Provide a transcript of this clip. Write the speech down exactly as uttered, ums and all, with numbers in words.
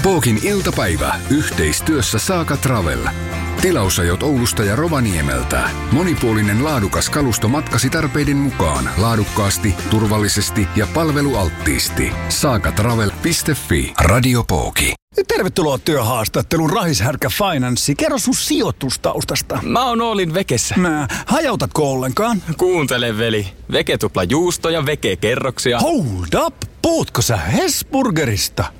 Pookin iltapäivä yhteistyössä Saaka Travel. Tilausajot Oulusta ja Rovaniemeltä. Monipuolinen laadukas kalusto matkasi tarpeiden mukaan. Laadukkaasti, turvallisesti ja palvelualttiisti. saakatravel piste fi. Radio Pooki. Tervetuloa työhaastatteluun Rahishärkä Finanssi. Kerro sun sijoitustaustasta. Mä oon Oolin Vekessä. Mä, hajautatko ollenkaan? Kuuntele, veli. Veke tupla juustoja, veke kerroksia. Hold up! Puhutko sä Hesburgerista?